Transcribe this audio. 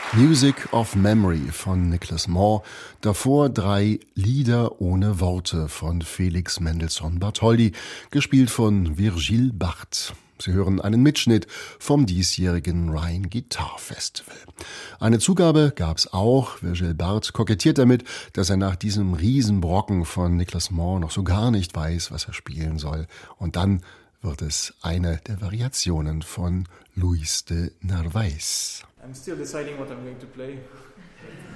Music of Memory von Nicholas Moore, davor 3 Lieder ohne Worte von Felix Mendelssohn Bartholdy, gespielt von Virgile Barth. Sie hören einen Mitschnitt vom diesjährigen Rhine Guitar Festival. Eine Zugabe gab's auch. Virgile Barth kokettiert damit, dass er nach diesem Riesenbrocken von Nicholas Moore noch so gar nicht weiß, was er spielen soll. Und dann wird es eine der Variationen von Luis de Narvaez. I'm still deciding what I'm going to play.